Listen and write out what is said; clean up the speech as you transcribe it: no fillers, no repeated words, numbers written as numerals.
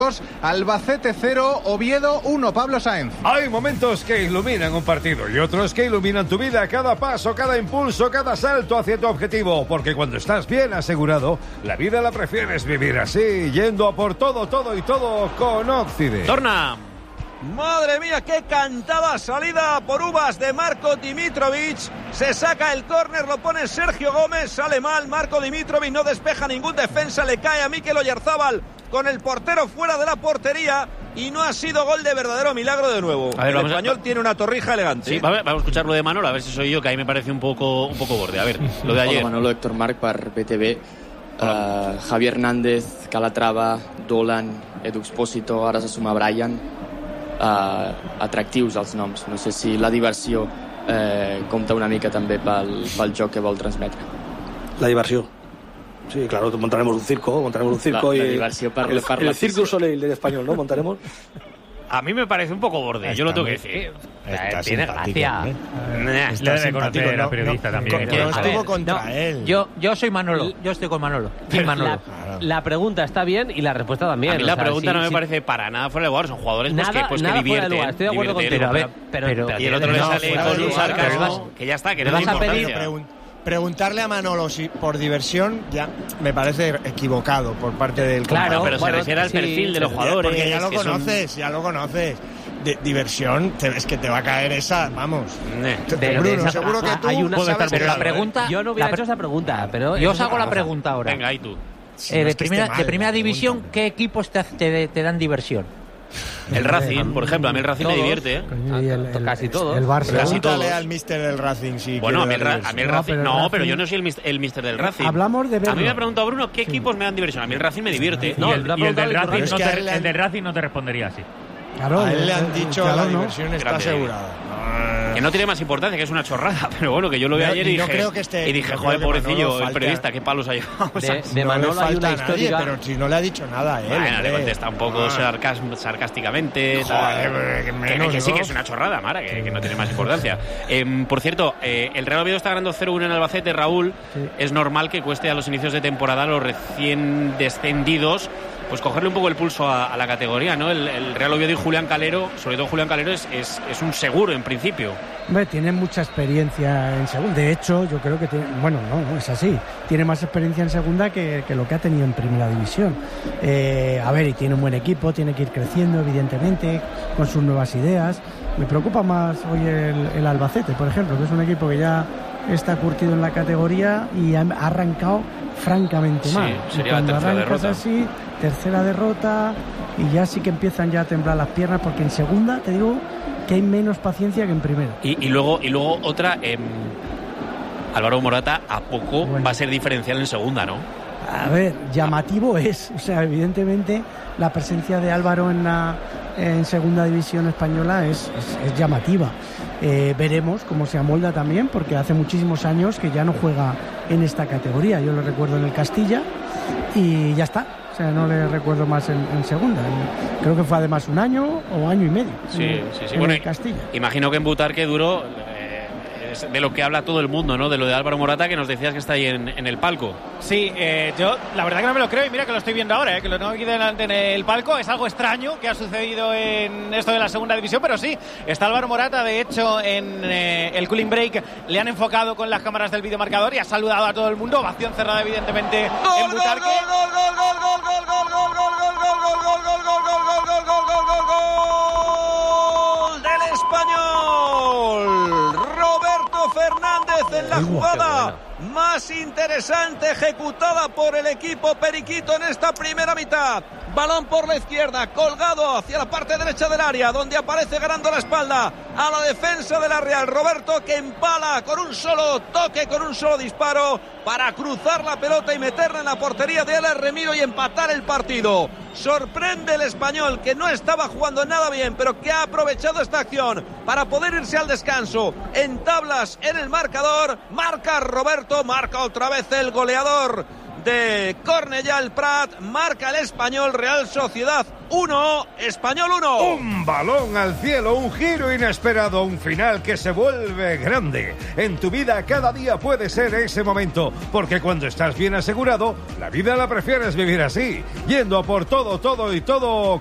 Albacete 0, Oviedo 1, Pablo Sáenz. Hay momentos que iluminan un partido y otros que iluminan tu vida, cada paso, cada impulso, cada salto hacia tu objetivo, porque cuando estás bien asegurado, la vida la prefieres vivir así, yendo a por todo y todo con Occident. Torna. Madre mía, qué cantada salida por uvas de Marko Dimitrovic. Se saca el córner, lo pone Sergio Gómez, sale mal. Marko Dimitrovic no despeja ningún defensa, le cae a Mikel Oyarzábal con el portero fuera de la portería y no ha sido gol de verdadero milagro de nuevo. A ver, el español tiene una torrija elegante. Sí, vamos a escuchar lo de Manolo, a ver si soy yo, que ahí me parece un poco borde. A ver, lo de ayer. Hola, Manolo, Héctor Marc per BTV. Javier Hernández, Calatrava, Dolan, Edu Expósito, ara se suma Brian. Atractius els noms. No sé si la diversió compta una mica també pel joc que vol transmetre. La diversió. Sí, claro, montaremos un circo la y diversión para el Cirque du Soleil del español, ¿no? Montaremos. A mí me parece un poco borde, yo lo tengo que decir. Tiene gracia. Le debe conocer a periodista también. No estuvo contra él. Yo soy Manolo, yo estoy con Manolo. La pregunta está bien y la respuesta también. A mí la pregunta no me parece para nada fuera de lugar, son jugadores que divierten. Estoy de acuerdo contigo. Pero y el otro le sale con un sarcasmo que ya está, que no es importancia. Preguntarle a Manolo si por diversión ya me parece equivocado por parte del Claro, pero se refiere al perfil de los jugadores. Porque ya lo conoces. Diversión, es que te va a caer esa, vamos. Bruno, seguro que tú sabes. Pero la pregunta... Yo no hubiera hecho esa pregunta, pero... Yo os hago la pregunta ahora. Venga, ahí tú. De primera división, ¿qué equipos te dan diversión? El Racing, por ejemplo, a mí el Racing me divierte. Casi todo. El Barça. Pregúntale al míster del Racing si bueno, a mí el Racing... No, pero yo no soy el míster del Racing. Hablamos de verlo. A mí me ha preguntado Bruno qué equipos me dan diversión. A mí el Racing me divierte. No, el del Racing no te respondería así. Claro, a él le han dicho la diversión está asegurada. Que no tiene más importancia, que es una chorrada. Pero bueno, que yo lo vi ayer y dije, joder, pobrecillo, el periodista, qué palos ha llevado. De Manolo hay una historia, pero si no le ha dicho nada a él. Bueno, le contesta un poco sarcásticamente. Joder, que sí que es una chorrada, Mara, que no tiene más importancia. Por cierto, el Real Oviedo está ganando 0-1 en Albacete, Raúl. Sí. Es normal que cueste a los inicios de temporada a los recién descendidos pues cogerle un poco el pulso a la categoría, ¿no? El Real Oviedo y Julián Calero, sobre todo Julián Calero, es un seguro en principio. Hombre, tiene mucha experiencia en segunda. De hecho, yo creo que tiene... Bueno, no, es así. Tiene más experiencia en segunda que lo que ha tenido en primera división. A ver, y tiene un buen equipo, tiene que ir creciendo, evidentemente, con sus nuevas ideas. Me preocupa más hoy el Albacete, por ejemplo, que es un equipo que ya está curtido en la categoría y ha arrancado francamente mal. Sí, sería la tercera derrota. Así, tercera derrota, y ya sí que empiezan ya a temblar las piernas, porque en segunda te digo que hay menos paciencia que en primera. Y luego otra, Álvaro Morata a poco va a ser diferencial en segunda, ¿no? A ver, llamativo es, o sea, evidentemente la presencia de Álvaro en segunda división española es llamativa. Veremos cómo se amolda también, porque hace muchísimos años que ya no juega en esta categoría. Yo lo recuerdo en el Castilla y ya está. O sea, no le recuerdo más en segunda. Creo que fue además un año o año y medio. Sí. Bueno, el Castilla. Imagino que en Butarque Duro de lo que habla todo el mundo, ¿no? De lo de Álvaro Morata, que nos decías que está ahí en el palco. Sí, yo la verdad que no me lo creo, y mira que lo estoy viendo ahora, que lo tengo aquí delante en el palco. Es algo extraño que ha sucedido en esto de la segunda división, pero sí, está Álvaro Morata. De hecho, en el cooling break le han enfocado con las cámaras del videomarcador y ha saludado a todo el mundo. Ovación cerrada, evidentemente, en Butarque. ¡Gol del Español! Roberto Fernández en la jugada más interesante ejecutada por el equipo periquito en esta primera mitad. Balón por la izquierda, colgado hacia la parte derecha del área, donde aparece ganando la espalda a la defensa de la Real. Roberto, que empala con un solo toque, con un solo disparo, para cruzar la pelota y meterla en la portería de Alex Remiro y empatar el partido. Sorprende el Español, que no estaba jugando nada bien, pero que ha aprovechado esta acción para poder irse al descanso en tablas en el marcador. Marca Roberto, marca otra vez el goleador de Cornellà el Prat. Marca el Español, Real Sociedad 1, Español 1. Un balón al cielo, un giro inesperado, un final que se vuelve grande. En tu vida cada día puede ser ese momento, porque cuando estás bien asegurado, la vida la prefieres vivir así, yendo a por todo y todo